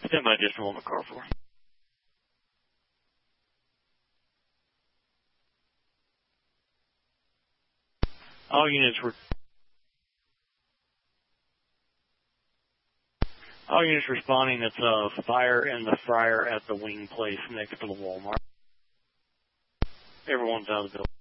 Stand by just one car for. All units responding. It's a fire in the fryer at the wing place next to the Walmart. Everyone's out of the building.